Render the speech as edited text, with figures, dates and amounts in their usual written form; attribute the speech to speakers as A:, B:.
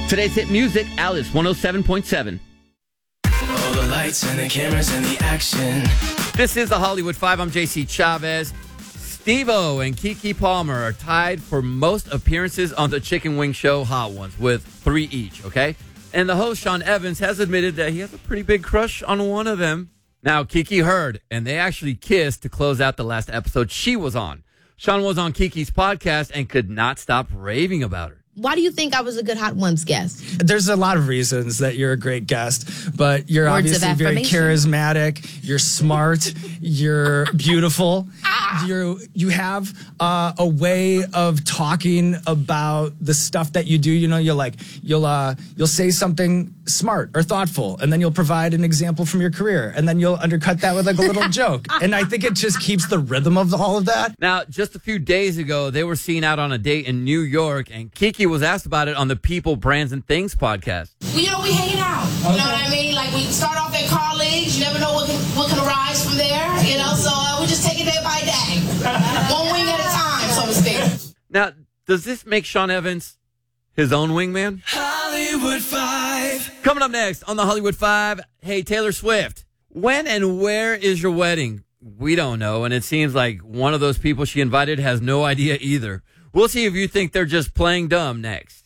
A: Today's hit music, Alice 107.7.
B: All the lights and the cameras and the action.
A: This is the Hollywood 5. I'm JC Chavez. Steve-O and Keke Palmer are tied for most appearances on the Chicken Wing Show Hot Ones with 3 each, okay? And the host, Sean Evans, has admitted that he has a pretty big crush on one of them. Now, Keke heard, and they actually kissed to close out the last episode she was on. Sean was on Keke's podcast and could not stop raving about her.
C: Why do you think I was a good Hot Ones guest?
D: There's a lot of reasons that you're a great guest, but you're
C: Words of
D: obviously very
C: affirmation.
D: charismatic. You're smart. You're beautiful. You have a way of talking about the stuff that you do. You know, you'll say something smart or thoughtful, and then you'll provide an example from your career, and then you'll undercut that with like a little joke. And I think it just keeps the rhythm of all of that.
A: Now, just a few days ago, they were seen out on a date in New York, and Keke was asked about it on the People, Brands, and Things podcast.
E: We hanging out. You know what I mean? Like, we start off at college. You never know what can arise from there. You know, so we just take it day by day. One wing at a time, so to speak.
A: Now, does this make Sean Evans his own wingman?
B: Hollywood 5.
A: Coming up next on the Hollywood 5, hey, Taylor Swift. When and where is your wedding? We don't know, and it seems like one of those people she invited has no idea either. We'll see if you think they're just playing dumb next.